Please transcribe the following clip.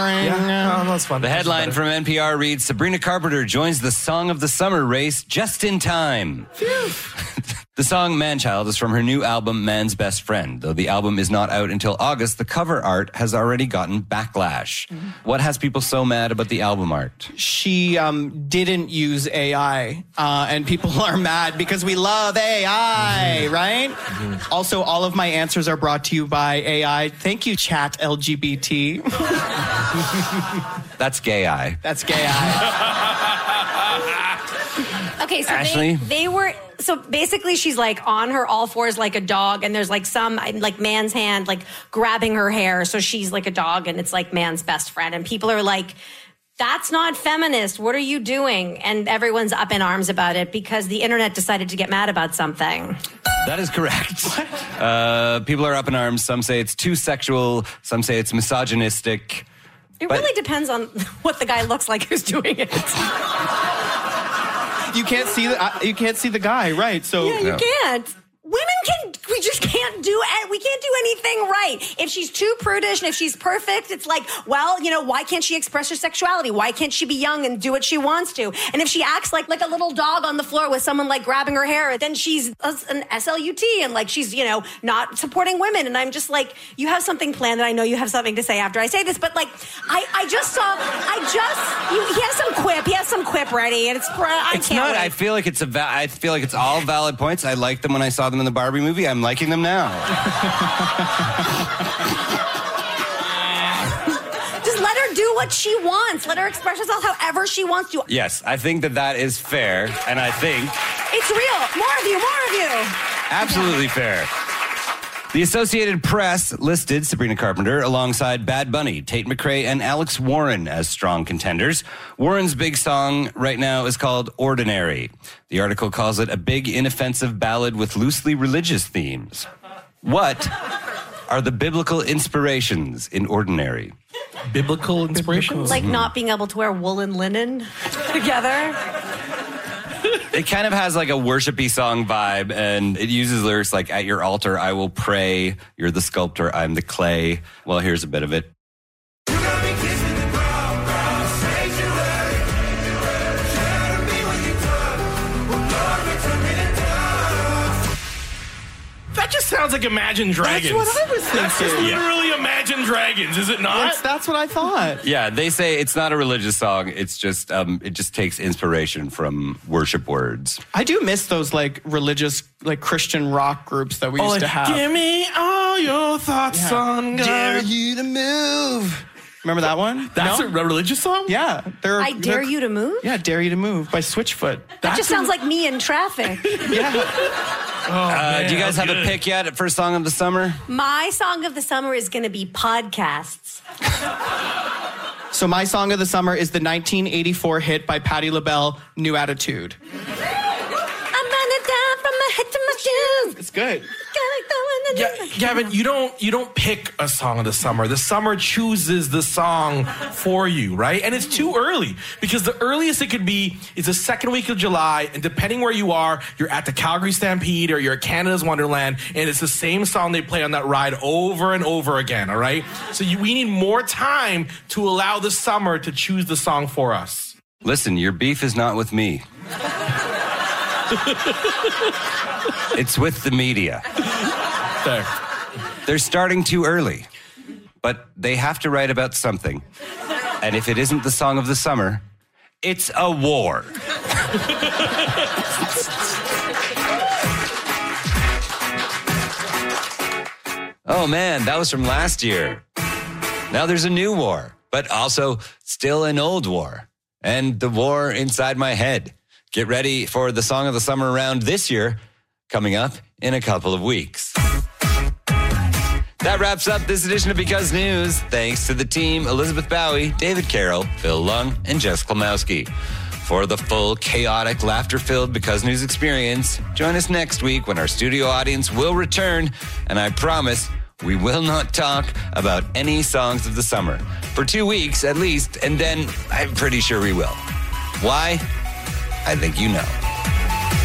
boring. Yeah, that's fun. The headline from NPR reads, Sabrina Carpenter joins the Song of the Summer race just in time. The song Manchild is from her new album, Man's Best Friend. Though the album is not out until August, the cover art has already gotten backlash. What has people so mad about the album art? She didn't use AI, and people are mad because we love AI, right? Also, all of my answers are brought to you by AI. Thank you, chat LGBT. That's gay eye. That's gay AI. Okay, so Ashley? they were... So basically, she's like on her all fours like a dog, and there's like some like man's hand like grabbing her hair. So she's like a dog, and it's like man's best friend. And people are like, that's not feminist. What are you doing? And everyone's up in arms about it because the internet decided to get mad about something. That is correct. People are up in arms. Some say it's too sexual. Some say it's misogynistic. It really depends on what the guy looks like who's doing it. You can't see the guy, right? So Yeah, you can't. We just can't do it. We can't do anything right. If she's too prudish and if she's perfect, it's like, well, you know, why can't she express her sexuality? Why can't she be young and do what she wants to? And if she acts like a little dog on the floor with someone like grabbing her hair, then she's an SLUT and like she's, you know, not supporting women. And I'm just like, you have something planned, and I know you have something to say after I say this, but like, he has some quip ready, and I feel like it's all valid points. I liked them when I saw them in the Barbie movie. I'm liking them now. Just let her do what she wants. Let her express herself however she wants to. Yes, I think that is fair, and I think It's real. More of you. absolutely fair. The Associated Press listed Sabrina Carpenter alongside Bad Bunny, Tate McRae, and Alex Warren as strong contenders. Warren's big song right now is called Ordinary. The article calls it a big, inoffensive ballad with loosely religious themes. What are the biblical inspirations in Ordinary? Biblical inspirations? Like not being able to wear woolen linen together. It kind of has like a worshipy song vibe, and it uses lyrics like, at your altar I will pray, you're the sculptor, I'm the clay. Well, here's a bit of it. That just sounds like Imagine Dragons. That's what I was thinking. That's just literally Imagine Dragons, is it not? That's what I thought. Yeah, they say it's not a religious song. It's just, it just takes inspiration from worship words. I do miss those like religious, like Christian rock groups that we used to have. Give me all your thoughts on God. Dare you to move. Remember that one? That's a religious song? Yeah. I Dare You to Move? Yeah, Dare You to Move by Switchfoot. That just sounds like me in traffic. Yeah. Do you guys have a pick yet for Song of the Summer? My song of the summer is going to be podcasts. So my song of the summer is the 1984 hit by Patti LaBelle, New Attitude. I'm running down from my head to my shoes. It's good. Yeah, Gavin, you don't pick a song of the summer. The summer chooses the song for you, right? And it's too early because the earliest it could be is the second week of July, and depending where you are, you're at the Calgary Stampede or you're at Canada's Wonderland, and it's the same song they play on that ride over and over again, all right? So we need more time to allow the summer to choose the song for us. Listen, your beef is not with me. It's with the media. There. They're starting too early, but they have to write about something. And if it isn't the song of the summer, it's a war. Oh man, that was from last year. Now there's a new war, but also still an old war. And the war inside my head. Get ready for the Song of the Summer round this year, coming up in a couple of weeks. That wraps up this edition of Because News. Thanks to the team, Elizabeth Bowie, David Carroll, Phil Lung, and Jess Klimowski. For the full, chaotic, laughter-filled Because News experience, join us next week when our studio audience will return, and I promise we will not talk about any songs of the summer. For 2 weeks, at least, and then I'm pretty sure we will. Why? I think you know.